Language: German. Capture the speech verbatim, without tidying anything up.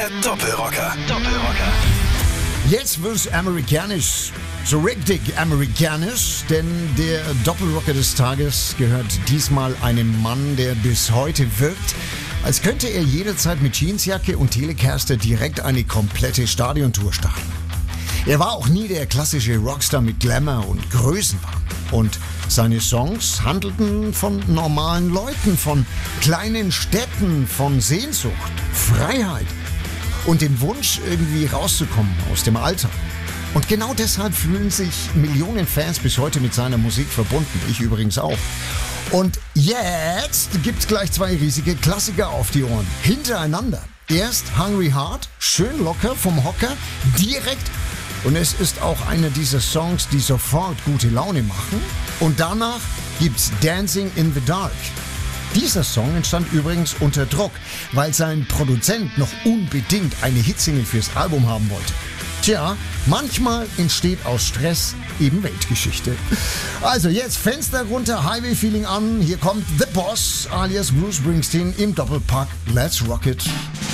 Der Doppelrocker. Doppelrocker. Jetzt wird's amerikanisch. So richtig amerikanisch, denn der Doppelrocker des Tages gehört diesmal einem Mann, der bis heute wirkt, als könnte er jederzeit mit Jeansjacke und Telecaster direkt eine komplette Stadiontour starten. Er war auch nie der klassische Rockstar mit Glamour und Größenwahn. Und seine Songs handelten von normalen Leuten, von kleinen Städten, von Sehnsucht, Freiheit und dem Wunsch, irgendwie rauszukommen aus dem Alltag. Und genau deshalb fühlen sich Millionen Fans bis heute mit seiner Musik verbunden. Ich übrigens auch. Und jetzt gibt's gleich zwei riesige Klassiker auf die Ohren. Hintereinander. Erst Hungry Heart, schön locker vom Hocker, direkt. Und es ist auch einer dieser Songs, die sofort gute Laune machen. Und danach gibt's Dancing in the Dark. Dieser Song entstand übrigens unter Druck, weil sein Produzent noch unbedingt eine Hitsingle fürs Album haben wollte. Tja, manchmal entsteht aus Stress eben Weltgeschichte. Also jetzt Fenster runter, Highway-Feeling an. Hier kommt The Boss alias Bruce Springsteen im Doppelpack. Let's rock it.